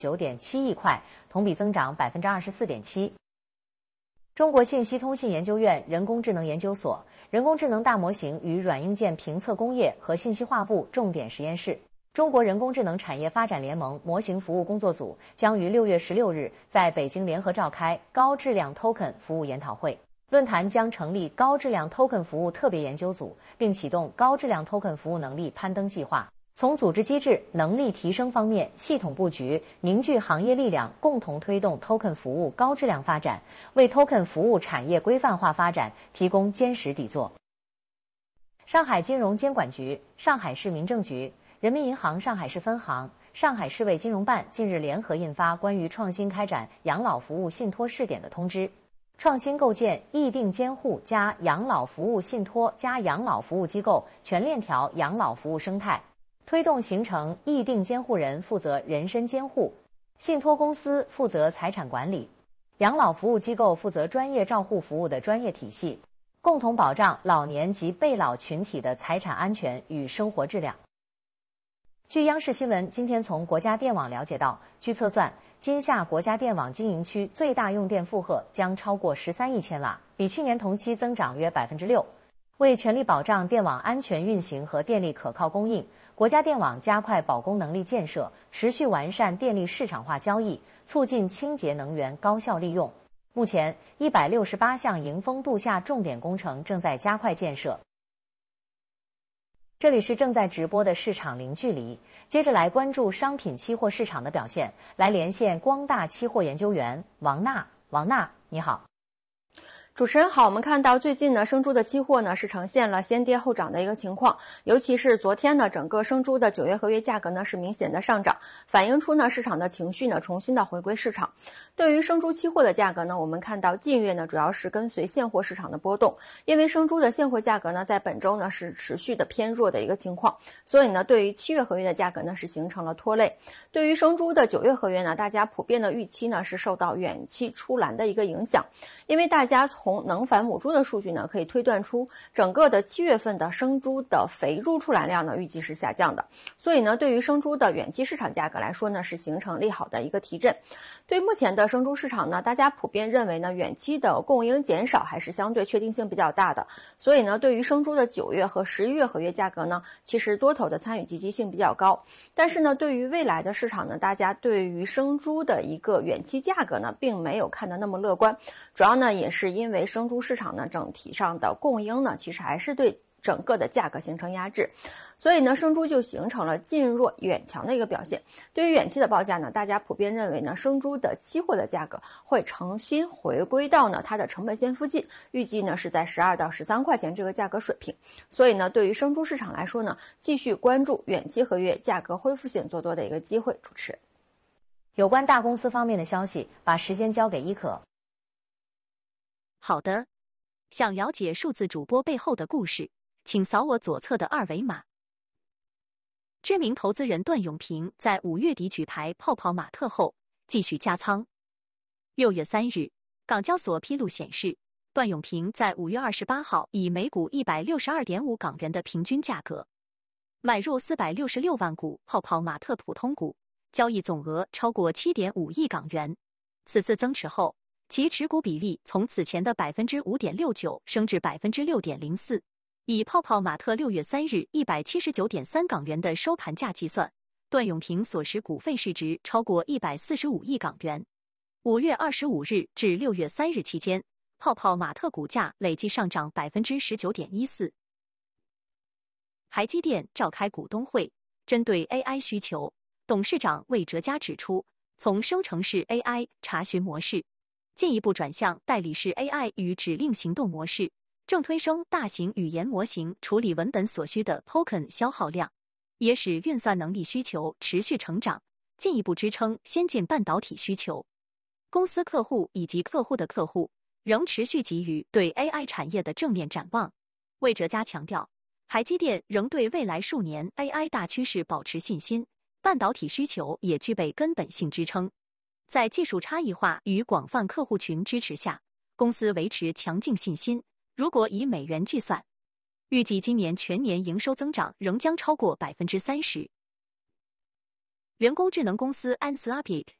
9.7亿块，同比增长24.7%。中国信息通信研究院人工智能研究所、人工智能大模型与软硬件评测工业和信息化部重点实验室、中国人工智能产业发展联盟模型服务工作组将于6月16日在北京联合召开高质量 Token 服务研讨会。论坛将成立高质量 Token 服务特别研究组，并启动高质量 Token 服务能力攀登计划。从组织机制、能力提升方面系统布局，凝聚行业力量，共同推动 Token 服务高质量发展，为 Token 服务产业规范化发展提供坚实底座。上海金融监管局、上海市民政局、人民银行上海市分行、上海市委金融办近日联合印发关于创新开展养老服务信托试点的通知，创新构建议定监护加养老服务信托加养老服务机构全链条养老服务生态，推动形成议定监护人负责人身监护，信托公司负责财产管理，养老服务机构负责专业照护服务的专业体系，共同保障老年及被老群体的财产安全与生活质量。据央视新闻今天从国家电网了解到，据测算，今夏国家电网经营区最大用电负荷将超过13亿千瓦，比去年同期增长约6%。为全力保障电网安全运行和电力可靠供应，国家电网加快保供能力建设，持续完善电力市场化交易，促进清洁能源高效利用。目前，168项迎峰度夏重点工程正在加快建设。这里是正在直播的市场零距离，接着来关注商品期货市场的表现，来连线光大期货研究员王娜。王娜，你好。 主持人好，我们看到最近呢，生猪的期货呢是呈现了先跌后涨的一个情况，尤其是昨天呢，整个生猪的9月合约价格呢是明显的上涨，反映出呢市场的情绪呢重新的回归市场。对于生猪期货的价格呢，我们看到近月呢主要是跟随现货市场的波动，因为生猪的现货价格呢在本周呢是持续的偏弱的一个情况，所以呢对于7月合约的价格呢是形成了拖累。对于生猪的9月合约呢，大家普遍的预期呢是受到远期出栏的一个影响，因为大家从能繁母猪的数据呢，可以推断出整个的7月份的生猪的肥猪出栏量呢，预计是下降的。所以呢，对于生猪的远期市场价格来说呢，是形成利好的一个提振。对目前的生猪市场呢，大家普遍认为呢，远期的供应减少还是相对确定性比较大的。所以呢，对于生猪的9月和11月合约价格呢，其实多头的参与积极性比较高。但是呢，对于未来的市场呢，大家对于生猪的一个远期价格呢，并没有看得那么乐观。主要呢，也是因为生猪市场呢整体上的供应呢，其实还是对整个的价格形成压制，所以呢，生猪就形成了近弱远强的一个表现。对于远期的报价呢，大家普遍认为呢，生猪的期货的价格会重新回归到呢它的成本线附近，预计呢是在12到13块钱这个价格水平。所以呢，对于生猪市场来说呢，继续关注远期合约价格恢复性做多的一个机会。主持人， 有关大公司方面的消息，把时间交给伊可。 好的，想了解数字主播背后的故事，请扫我左侧的2维码。知名投资人段永平在5月底举牌泡泡玛特后，继续加仓。6月3日，港交所披露显示，段永平在5月28号以每股162.5港元的平均价格，买入466万股泡泡玛特普通股，交易总额超过7.5亿港元。此次增持后，其持股比例从此前的 5.69% 升至 6.04%。以泡泡玛特6月3日 179.3 港元的收盘价计算，段永平所持股份市值超过145亿港元。5月25日至6月3日期间，泡泡玛特股价累计上涨 19.14%。台积电召开股东会，针对 AI 需求，董事长魏哲嘉指出，从生成式 AI 查询模式进一步转向代理式 AI 与指令行动模式，正推升大型语言模型处理文本所需的 token 消耗量，也使运算能力需求持续成长，进一步支撑先进半导体需求。公司客户以及客户的客户仍持续给予对 AI 产业的正面展望。魏哲嘉强调，台积电仍对未来数年 AI 大趋势保持信心，半导体需求也具备根本性支撑。在技术差异化与广泛客户群支持下，公司维持强劲信心。如果以美元计算，预计今年全年营收增长仍将超过 30%。 人工智能公司 Anthropic